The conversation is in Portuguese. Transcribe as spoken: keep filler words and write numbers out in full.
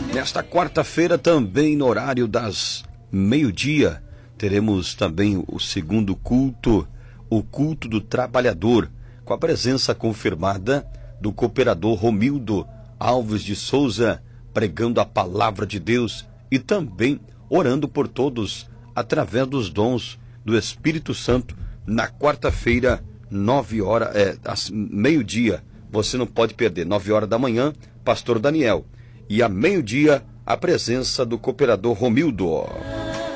Nesta quarta-feira, também no horário das meio-dia, teremos também o segundo culto, o culto do trabalhador, com a presença confirmada do cooperador Romildo Alves de Souza, pregando a palavra de Deus e também orando por todos através dos dons do Espírito Santo na quarta-feira, nove horas, é, às meio-dia. Você não pode perder, nove horas da manhã, pastor Daniel. E a meio-dia, a presença do cooperador Romildo.